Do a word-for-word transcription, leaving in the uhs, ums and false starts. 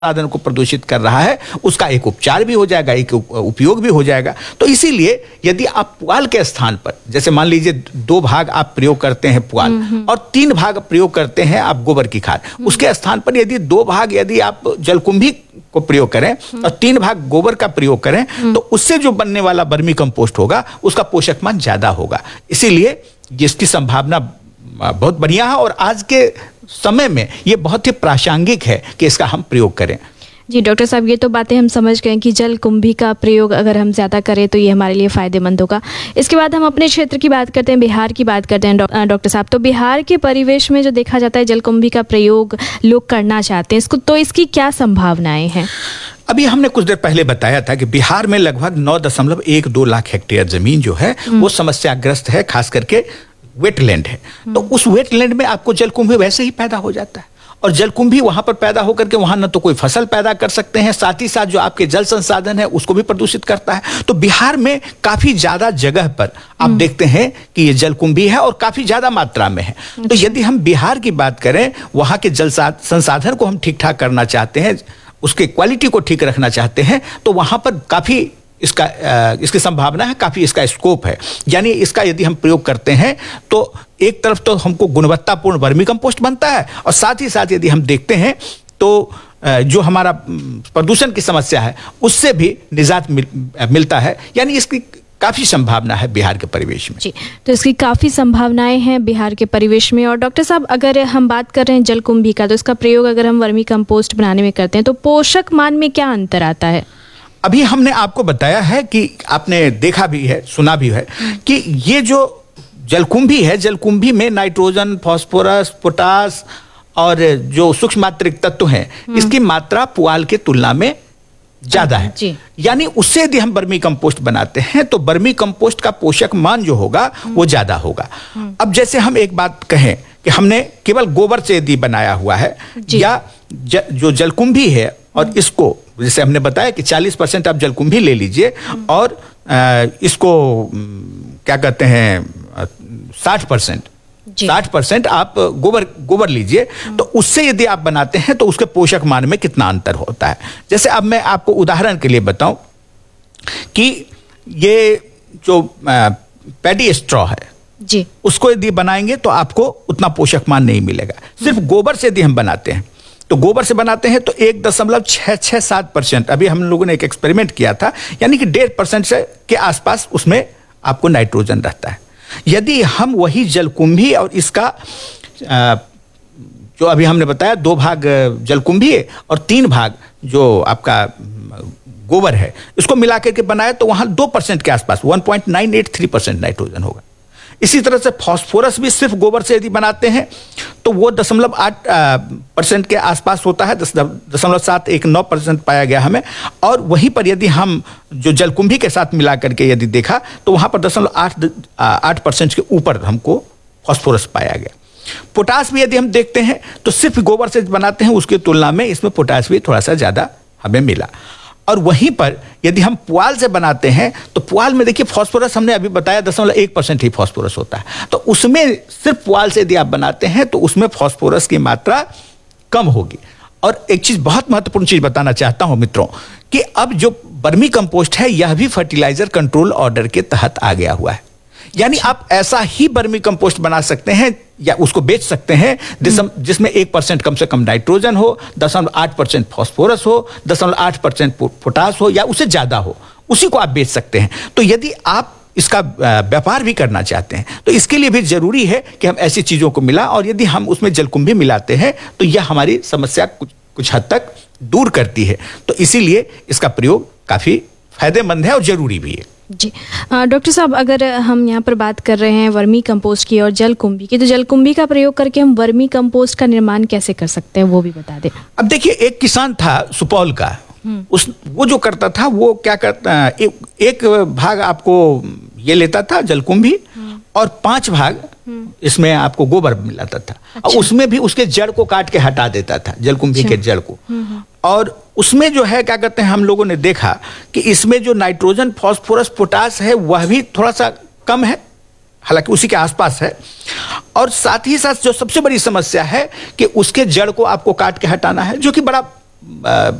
साधन को प्रदूषित कर रहा है उसका एक उपचार भी हो जाएगा, एक उपयोग भी हो जाएगा। तो इसीलिए यदि आप पुआल के स्थान पर, जैसे मान लीजिए दो भाग आप प्रयोग करते हैं पुआल और तीन भाग प्रयोग करते हैं आप गोबर की खाद, उसके स्थान पर यदि दो भाग यदि आप जलकुंभी को प्रयोग करें और तीन भाग गोबर का प्रयोग करें तो उससे जो बनने वाला वर्मी कंपोस्ट होगा उसका पोषक मान ज्यादा होगा। इसीलिए जिसकी संभावना बहुत बढ़िया है और आज के समय में ये बहुत ही प्रासंगिक है कि इसका हम प्रयोग करें। जी डॉक्टर साहब, ये तो बातें हम समझ गए कि जलकुंभी का प्रयोग अगर हम ज़्यादा करें तो ये हमारे लिए फ़ायदेमंद होगा। इसके बाद हम अपने क्षेत्र की बात करते हैं, बिहार की बात करते हैं डॉक्टर साहब। तो बिहार के परिवेश में जो देखा जाता है जलकुंभी का प्रयोग लोग करना चाहते हैं इसको, तो इसकी क्या संभावनाएं हैं? अभी हमने कुछ देर पहले बताया था कि बिहार में लगभग नौ दशमलव एक दो लाख हेक्टेयर जमीन जो है वो समस्याग्रस्त है, खास करके वेटलैंड है। तो उस वेटलैंड में आपको जलकुंभी वैसे ही पैदा हो जाता है और जलकुंभी वहां पर पैदा होकर के वहां न तो कोई फसल पैदा कर सकते हैं, साथ ही साथ जो आपके जल संसाधन है उसको भी प्रदूषित करता है। तो बिहार में काफी ज्यादा जगह पर आप देखते हैं कि ये जलकुंभी है और काफी ज्यादा मात्रा में है। तो यदि हम बिहार की बात करें, वहां के जल संसाधन को हम ठीक ठाक करना चाहते हैं, उसके क्वालिटी को ठीक रखना चाहते हैं, तो वहां पर काफी इसका इसकी संभावना है, काफी इसका स्कोप है। यानी इसका यदि हम प्रयोग करते हैं तो एक तरफ तो हमको गुणवत्तापूर्ण वर्मी कंपोस्ट बनता है और साथ ही साथ यदि हम देखते हैं तो जो हमारा प्रदूषण की समस्या है उससे भी निजात मिल, मिलता है। यानी इसकी काफी संभावना है बिहार के परिवेश में। जी, तो इसकी काफी संभावनाएं हैं बिहार के परिवेश में। और डॉक्टर साहब, अगर हम बात कर रहे हैं जलकुंभी का, तो इसका प्रयोग अगर हम वर्मी कंपोस्ट बनाने में करते हैं तो पोषक मान में क्या अंतर आता है? अभी हमने आपको बताया है कि आपने देखा भी है, सुना भी है कि ये जो जलकुंभी है, जलकुंभी में नाइट्रोजन, फास्फोरस, पोटास और जो सूक्ष्म मात्रिक तत्व हैं इसकी मात्रा पुआल के तुलना में ज्यादा है। यानी उससे यदि हम वर्मी कंपोस्ट बनाते हैं तो वर्मी कंपोस्ट का पोषक मान जो होगा वो ज्यादा होगा। अब जैसे हम एक बात कहें कि हमने केवल गोबर से यदि बनाया हुआ है या ज, जो जलकुंभी है और इसको, जैसे हमने बताया कि चालीस परसेंट आप जलकुंभी ले लीजिए और आ, इसको क्या कहते हैं साठ परसेंट साठ परसेंट आप गोबर गोबर लीजिए, तो उससे यदि आप बनाते हैं तो उसके पोषक मान में कितना अंतर होता है। जैसे अब मैं आपको उदाहरण के लिए बताऊं कि ये जो पैडी स्ट्रॉ है जी, उसको यदि बनाएंगे तो आपको उतना पोषक मान नहीं मिलेगा। सिर्फ गोबर से यदि हम बनाते हैं तो गोबर से बनाते हैं तो एक दशमलव छः छः सात परसेंट, अभी हम लोगों ने एक एक्सपेरिमेंट किया था, यानी कि डेढ़ परसेंट से के आसपास उसमें आपको नाइट्रोजन रहता है। यदि हम वही जलकुंभी और इसका आ, जो अभी हमने बताया दो भाग जलकुंभी और तीन भाग जो आपका गोबर है, इसको मिला करके बनाए तो वहां दो परसेंट के आसपास one point nine eight three percent nitrogen होगा। इसी तरह से फास्फोरस भी सिर्फ गोबर से यदि बनाते हैं तो वो दशमलव आठ परसेंट के आसपास होता है, दशमलव सात एक नौ परसेंट पाया गया हमें। और वहीं पर यदि हम जो जलकुंभी के साथ मिला करके यदि देखा तो वहां पर दशमलव आठ आठ परसेंट के ऊपर हमको फास्फोरस पाया गया। पोटास भी यदि हम देखते हैं तो सिर्फ गोबर से बनाते हैं, उसकी तुलना में इसमें पोटास भी थोड़ा सा ज्यादा हमें मिला। और वहीं पर यदि हम पुआल से बनाते हैं तो पुआल में देखिए फास्फोरस हमने अभी बताया दशमलव एक परसेंट ही फास्फोरस होता है। तो उसमें सिर्फ पुआल से यदि आप बनाते हैं तो उसमें फास्फोरस की मात्रा कम होगी। और एक चीज, बहुत महत्वपूर्ण चीज बताना चाहता हूं मित्रों कि अब जो वर्मी कंपोस्ट है यह भी फर्टिलाइजर कंट्रोल ऑर्डर के तहत आ गया हुआ है। यानी आप ऐसा ही वर्मी कंपोस्ट बना सकते हैं या उसको बेच सकते हैं जिसमें एक परसेंट कम से कम नाइट्रोजन हो, दशमलव आठ परसेंट फास्फोरस हो, दशमलव आठ परसेंट पोटास हो या उससे ज्यादा हो, उसी को आप बेच सकते हैं। तो यदि आप इसका व्यापार भी करना चाहते हैं तो इसके लिए भी जरूरी है कि हम ऐसी चीजों को मिला, और यदि हम उसमें जलकुंभी मिलाते हैं तो यह हमारी समस्या कुछ कुछ हद तक दूर करती है। तो इसीलिए इसका प्रयोग काफी फायदेमंद है और जरूरी भी है। जी डॉक्टर साहब, अगर हम यहाँ पर बात कर रहे हैं वर्मी कंपोस्ट की और जलकुंभी की, तो जलकुंभी का प्रयोग करके हम वर्मी कंपोस्ट का निर्माण कैसे कर सकते हैं वो भी बता दें। अब देखिए, एक किसान था सुपौल का, उस वो जो करता था वो क्या करता, एक, एक भाग आपको ये लेता था जलकुंभी और पांच भाग इसमें आपको गोबर मिलाता था। अच्छा। और उसमें भी उसके जड़ को काट के हटा देता था, जलकुंभी के जड़ को। और उसमें जो है क्या कहते हैं, हम लोगों ने देखा कि इसमें जो नाइट्रोजन, फास्फोरस, पोटास है वह भी थोड़ा सा कम है, हालांकि उसी के आसपास है। और साथ ही साथ जो सबसे बड़ी समस्या है कि उसके जड़ को आपको काट के हटाना है, जो कि बड़ा आ,